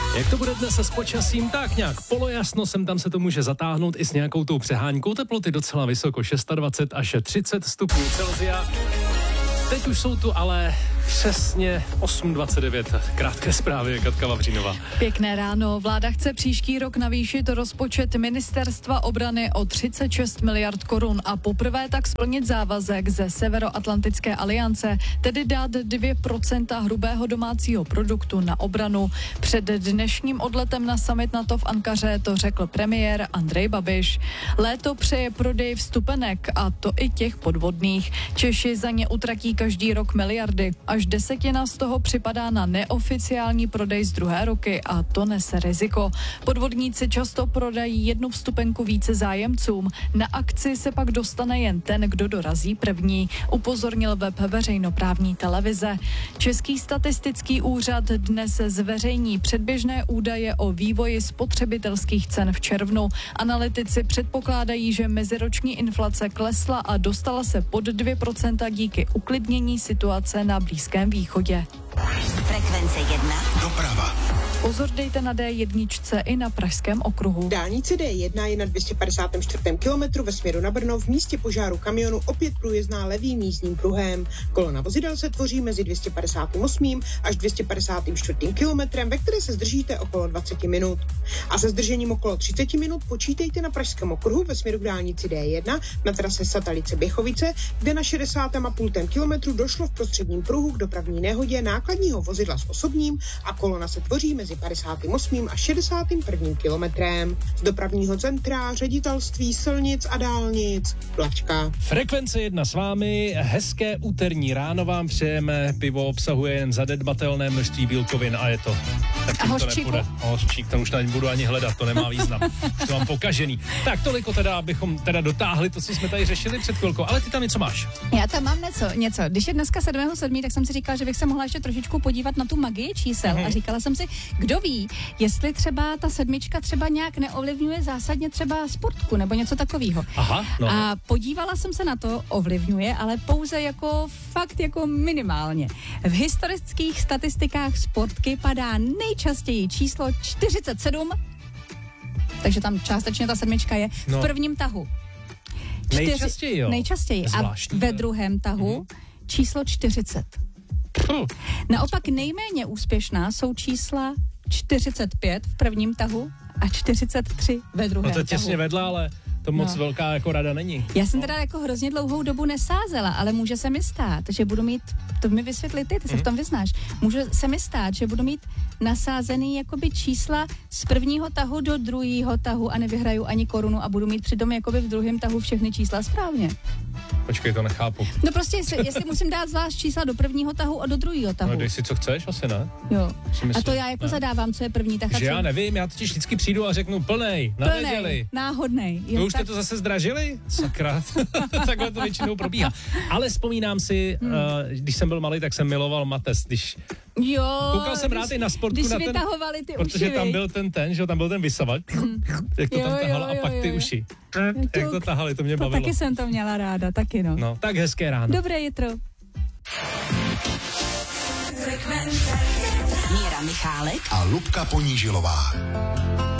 Jak to bude dnes se s počasím? Tak nějak polojasno, sem tam se to může zatáhnout i s nějakou tou přeháňkou, teploty docela vysoko, 26 až 30 stupňů Celsia. Teď už jsou tu ale přesně 8:29. Krátké zprávy, Katka Vavřínová. Pěkné ráno. Vláda chce příští rok navýšit rozpočet Ministerstva obrany o 36 miliard korun a poprvé tak splnit závazek ze Severoatlantické aliance, tedy dát 2% hrubého domácího produktu na obranu. Před dnešním odletem na summit NATO v Ankaře to řekl premiér Andrej Babiš. Léto přeje prodej vstupenek, a to i těch podvodných. Češi za ně utratí každý rok miliardy. Až 10% z toho připadá na neoficiální prodej z druhé ruky a to nese riziko. Podvodníci často prodají jednu vstupenku více zájemcům. Na akci se pak dostane jen ten, kdo dorazí první, upozornil web veřejnoprávní televize. Český statistický úřad dnes zveřejní předběžné údaje o vývoji spotřebitelských cen v červnu. Analytici předpokládají, že meziroční inflace klesla a dostala se pod 2% díky uklidnění situace na Blízkém východě. Frekvence 1. Doprava. Pozor dejte na D1 i na Pražském okruhu. Dálnice D1 je na 254. kilometru ve směru na Brno v místě požáru kamionu opět průjezdná levým jízdním pruhem. Kolona vozidel se tvoří mezi 258. až 254. kilometrem, ve které se zdržíte okolo 20 minut. A se zdržením okolo 30 minut počítejte na Pražském okruhu ve směru k dálnici D1 na trase Satalice Běchovice, kde na 60,5 kilometru došlo v prostředním pruhu k dopravní nehodě nákladního vozidla s osobním a kolona se tvoří mezi 58. a 61. kilometrem. Z dopravního centra, ředitelství silnic a dálnic. Plačka. Frekvence 1 s vámi, hezké úterní ráno vám přejeme, pivo obsahuje jen zanedbatelné množství bílkovin a je to. Tak tím to nepůjde. Hořčík, to už nebudu ani hledat, to nemá význam. Už to mám pokažený. Tak toliko teda, abychom teda dotáhli to, co jsme tady řešili před chvilkou, ale ty tam něco máš. Já tam mám něco. Když je dneska 7.7., tak jsem si říkala, že bych se mohla ještě trošičku podívat na tu magii čísel a říkala jsem si, kdo ví, jestli třeba ta sedmička třeba nějak neovlivňuje zásadně třeba sportku nebo něco takového. Aha, no. A podívala jsem se na to, ovlivňuje, ale pouze jako fakt jako minimálně. V historických statistikách sportky padá nejčastěji číslo 47, takže tam částečně ta sedmička je v prvním tahu. Nejčastěji, jo? Nejčastěji. Zvláštní, a ve druhém tahu číslo 40. Naopak nejméně úspěšná jsou čísla 45 v prvním tahu a 43 ve druhém tahu. No to těsně vedle, ale to moc velká jako rada není. Já jsem teda jako hrozně dlouhou dobu nesázela, ale může se mi stát, že budu mít, to mi vysvětli ty se v tom vyznáš, může se mi stát, že budu mít nasázený jakoby čísla z prvního tahu do druhého tahu a nevyhraju ani korunu a budu mít přitom jakoby v druhém tahu všechny čísla správně. Počkej, to nechápu. No prostě, jestli musím dát zvlášť čísla do prvního tahu a do druhého tahu. No dej si, co chceš, asi ne? Jo. A to já jako zadávám, co je první tah. Že já nevím, já totiž vždycky přijdu a řeknu plnej, na neděli. Náhodnej. Jo, už jste to zase zdražili? Sakra. Takhle to většinou probíhá. Ale vzpomínám si, když jsem byl malý, tak jsem miloval Mates, koukal jsem rád i na sportku na ten, ty protože uši, tam byl že tam byl ten vysavač, jak to tam tahal a pak ty uši. Jak to tahali, to mě bavilo. Taky jsem to měla ráda, taky no. No, tak hezké ráno. Dobré jitro. Míra Michálek a Lubka Ponížilová.